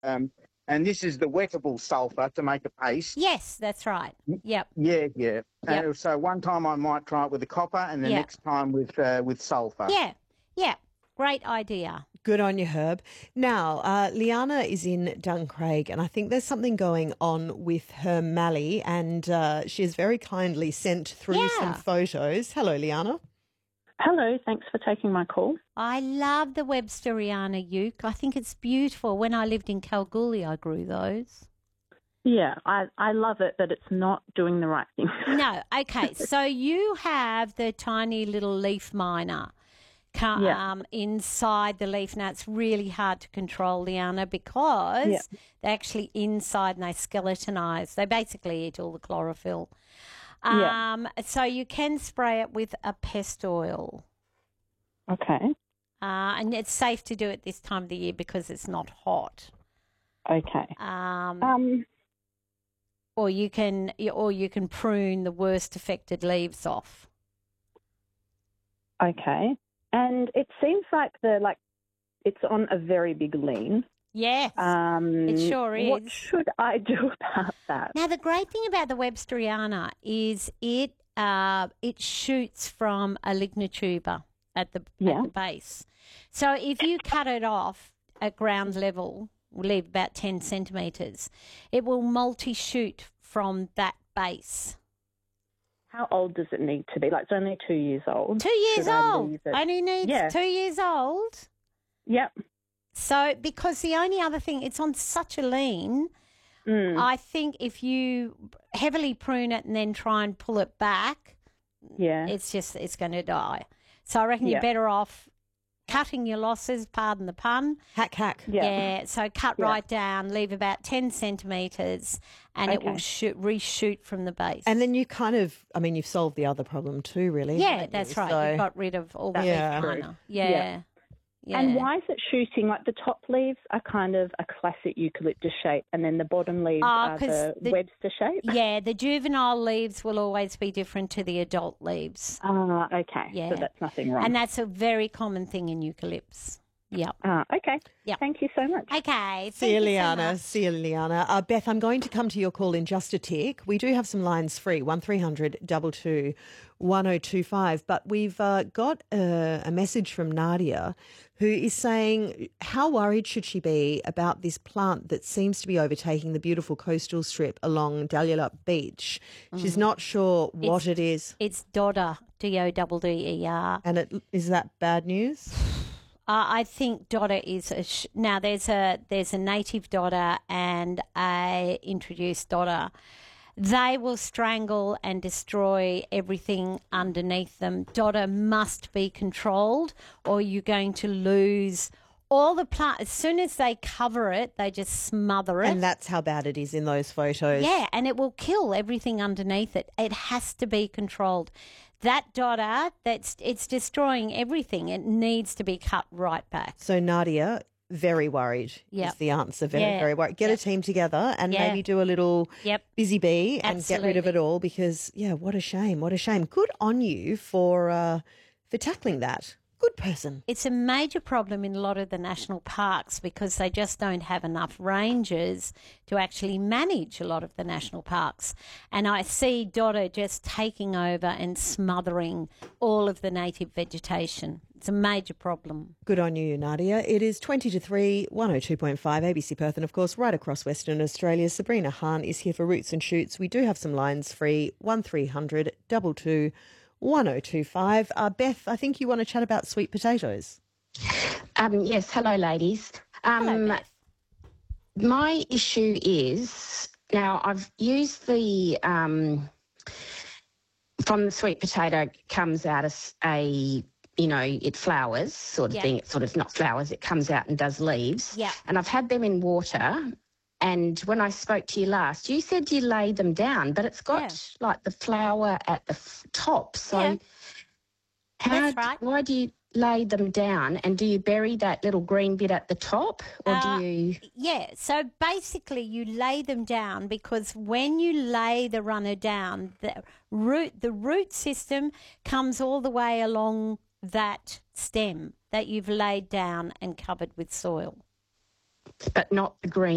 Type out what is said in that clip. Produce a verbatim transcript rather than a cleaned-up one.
Um, and this is the wettable sulphur to make a paste. Yes, that's right. Yep. Yeah, yeah. Yep. Uh, so one time I might try it with the copper, and the Yep. next time with uh, with sulphur. Yeah, yeah. Great idea. Good on you, Herb. Now, uh, Liana is in Duncraig, and I think there's something going on with her Mally, and uh, she has very kindly sent through Yeah. some photos. Hello, Liana. Hello, thanks for taking my call. I love the Websteriana uke. I think it's beautiful. When I lived in Kalgoorlie, I grew those. Yeah, I, I love it, but it's not doing the right thing. No, okay. So you have the tiny little leaf miner ca- Yeah. um, inside the leaf. Now, it's really hard to control, Liana, because Yeah. they're actually inside and they skeletonise. They basically eat all the chlorophyll. Yeah. Um, so you can spray it with a pest oil. Okay, Uh, and it's safe to do it this time of the year because it's not hot. okay. Um, Um, or you can, or you can prune the worst affected leaves off. okay. And it seems like the like it's on a very big lean. Yes, Um, it sure What is. should I do about that? Now the great thing about the Websteriana is it uh, it shoots from a lignituber at the Yeah. at the base. So if you cut it off at ground level, leave about ten centimetres, it will multi-shoot from that base. How old does it need to be? Like it's only two years old. Two years Should I old. leave it? Only needs Yeah. two years old. Yep. So because the only other thing, it's on such a lean, Mm. I think if you heavily prune it and then try and pull it back, Yeah. it's just, it's going to die. So I reckon Yeah. you're better off cutting your losses, pardon the pun. Hack, hack. Yeah. So cut Yeah. right down, leave about ten centimetres, and it will Okay. shoot, reshoot from the base. And then you kind of, I mean, you've solved the other problem too, really. yeah, haven't that's you? right. So- You got rid of all the That's Yeah. leaf true. liner. Yeah. Yeah. Yeah. And why is it shooting? Like the top leaves are kind of a classic eucalyptus shape, and then the bottom leaves Oh, are 'cause the, the- Webster shape. Yeah, the juvenile leaves will always be different to the adult leaves. Ah, okay. Yeah. So that's nothing wrong. And that's a very common thing in eucalypts. Yep. Ah, okay. Yep. Thank you so much. Okay. See you, thank so Liana. much. See you, Liana. Uh, Beth, I'm going to come to your call in just a tick. We do have some lines free, one three hundred two two one oh two five. But we've uh, got a, a message from Nadia who is saying, how worried should she be about this plant that seems to be overtaking the beautiful coastal strip along Dalyellup Beach? She's not sure what It's- it is. It's Dodder, D O D D E R. And it, is that bad news? Uh, I think Dodder is a sh- now. There's a there's a native Dodder and a introduced Dodder. They will strangle and destroy everything underneath them. Dodder must be controlled, or you're going to lose all the plant. As soon as they cover it, they just smother it. And that's how bad it is in those photos. Yeah, and it will kill everything underneath it. It has to be controlled. That Dodder, that's it's destroying everything. It needs to be cut right back. So Nadia, very worried Yep. is the answer. Very, Yeah. very worried. Get Yep. a team together and Yeah. maybe do a little Yep. busy bee and get rid of Absolutely. it all because, yeah, what a shame. What a shame. Good on you for uh, for tackling that. Good person. It's a major problem in a lot of the national parks because they just don't have enough rangers to actually manage a lot of the national parks. And I see Dodder just taking over and smothering all of the native vegetation. It's a major problem. Good on you, Nadia. It is twenty to three, one oh two point five A B C Perth, and of course, right across Western Australia. Sabrina Hahn is here for Roots and Shoots. We do have some lines free, one three hundred two two one oh two five. Uh, Beth, I think you want to chat about sweet potatoes. Um, yes, hello, ladies. Um, Hello, Beth. My issue is now I've used the um, from the sweet potato comes out as a you know it flowers sort of Yeah. thing. It's sort of not flowers. It comes out and does leaves. Yeah. And I've had them in water. And when I spoke to you last, you said you lay them down, but it's got Yeah. like the flower at the f- top. So Yeah. how, That's right. why do you lay them down, and do you bury that little green bit at the top, or Uh, do you? Yeah, so basically you lay them down because when you lay the runner down, the root the root system comes all the way along that stem that you've laid down and covered with soil. But not the green